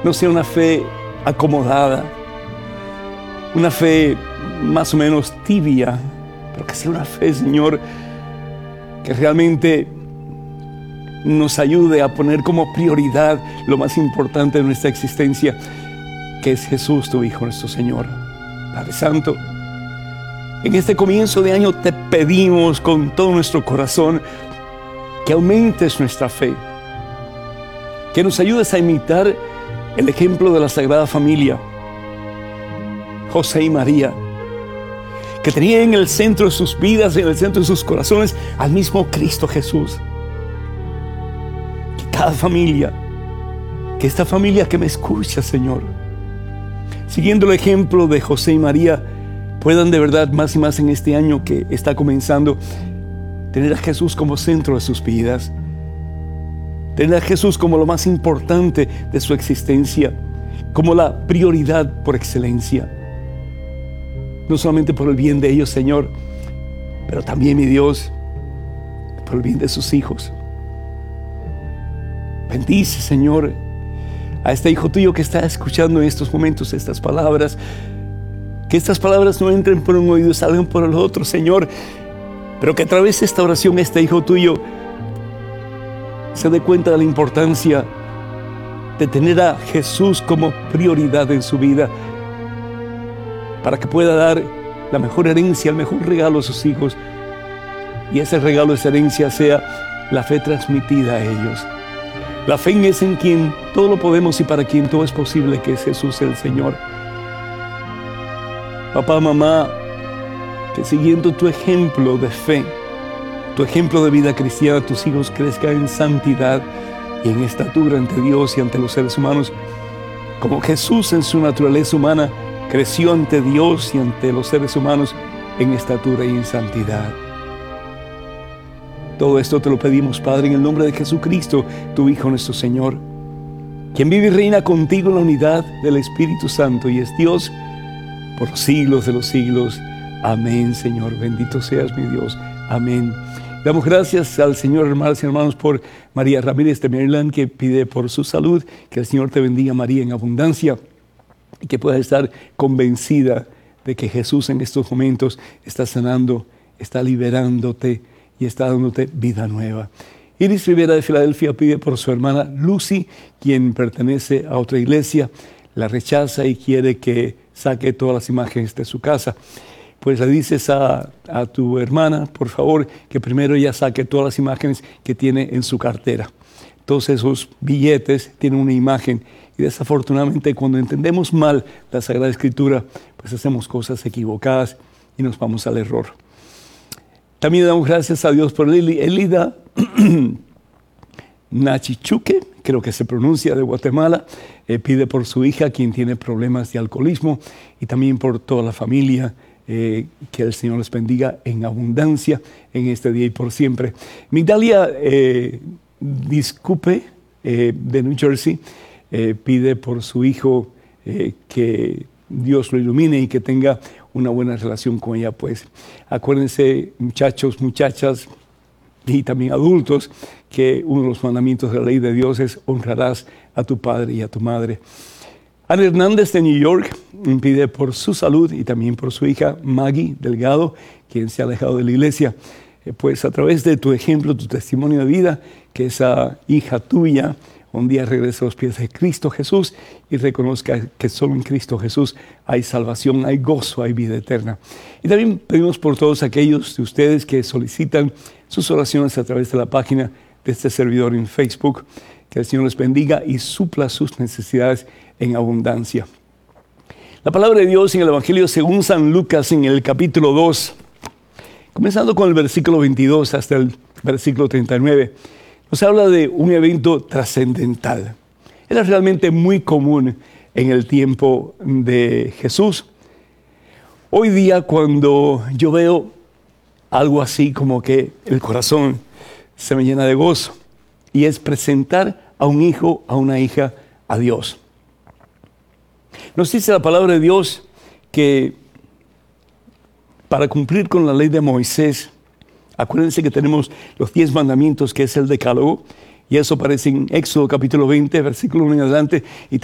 no sea una fe acomodada, una fe más o menos tibia, pero que sea una fe, Señor, que realmente nos ayude a poner como prioridad lo más importante de nuestra existencia, que es Jesús, tu Hijo, nuestro Señor. Padre Santo, en este comienzo de año te pedimos con todo nuestro corazón que aumentes nuestra fe, que nos ayudes a imitar el ejemplo de la Sagrada Familia, José y María, que tenían en el centro de sus vidas, en el centro de sus corazones, al mismo Cristo Jesús. Que cada familia, que esta familia que me escucha, Señor, siguiendo el ejemplo de José y María, puedan de verdad más y más en este año que está comenzando, tener a Jesús como centro de sus vidas, tener a Jesús como lo más importante de su existencia, como la prioridad por excelencia. No solamente por el bien de ellos, Señor, pero también, mi Dios, por el bien de sus hijos. Bendice, Señor, a este hijo tuyo que está escuchando en estos momentos estas palabras. Que estas palabras no entren por un oído y salgan por el otro, Señor, pero que a través de esta oración este hijo tuyo se dé cuenta de la importancia de tener a Jesús como prioridad en su vida, para que pueda dar la mejor herencia, el mejor regalo a sus hijos, y ese regalo, esa herencia sea la fe transmitida a ellos. La fe es en quien todo lo podemos y para quien todo es posible, que es Jesús el Señor. Papá, mamá, que siguiendo tu ejemplo de fe, tu ejemplo de vida cristiana, tus hijos crezcan en santidad y en estatura ante Dios y ante los seres humanos, como Jesús en su naturaleza humana creció ante Dios y ante los seres humanos en estatura y en santidad. Todo esto te lo pedimos, Padre, en el nombre de Jesucristo, tu Hijo, nuestro Señor, quien vive y reina contigo en la unidad del Espíritu Santo y es Dios por los siglos de los siglos. Amén, Señor. Bendito seas, mi Dios. Amén. Damos gracias al Señor, hermanas y hermanos, por María Ramírez de Maryland, que pide por su salud. Que el Señor te bendiga, María, en abundancia, y que puedas estar convencida de que Jesús en estos momentos está sanando, está liberándote y está dándote vida nueva. Iris Rivera de Filadelfia pide por su hermana Lucy, quien pertenece a otra iglesia, la rechaza y quiere que saque todas las imágenes de su casa. Pues le dices a tu hermana, por favor, que primero ella saque todas las imágenes que tiene en su cartera. Todos esos billetes tienen una imagen, y desafortunadamente cuando entendemos mal la Sagrada Escritura, pues hacemos cosas equivocadas y nos vamos al error. También damos gracias a Dios por Elida Nachichuque, creo que se pronuncia, de Guatemala. Pide por su hija, quien tiene problemas de alcoholismo, y también por toda la familia. Que el Señor les bendiga en abundancia en este día y por siempre. Migdalia Disculpe de New Jersey pide por su hijo que Dios lo ilumine y que tenga una buena relación con ella. Pues acuérdense, muchachos, muchachas y también adultos, que uno de los mandamientos de la ley de Dios es: honrarás a tu padre y a tu madre. Ana Hernández de New York pide por su salud y también por su hija Maggie Delgado, quien se ha alejado de la iglesia. Pues a través de tu ejemplo, tu testimonio de vida, que esa hija tuya un día regrese a los pies de Cristo Jesús y reconozca que solo en Cristo Jesús hay salvación, hay gozo, hay vida eterna. Y también pedimos por todos aquellos de ustedes que solicitan sus oraciones a través de la página de este servidor en Facebook. Que el Señor les bendiga y supla sus necesidades en abundancia. La palabra de Dios en el Evangelio según San Lucas, en el capítulo 2, comenzando con el versículo 22 hasta el versículo 39, nos habla de un evento trascendental. Era realmente muy común en el tiempo de Jesús. Hoy día, cuando yo veo algo así, como que el corazón se me llena de gozo, y es presentar a un hijo, a una hija, a Dios. Nos dice la palabra de Dios que para cumplir con la ley de Moisés, acuérdense que tenemos los 10 mandamientos, que es el decálogo, y eso aparece en Éxodo capítulo 20, versículo 1 en adelante, y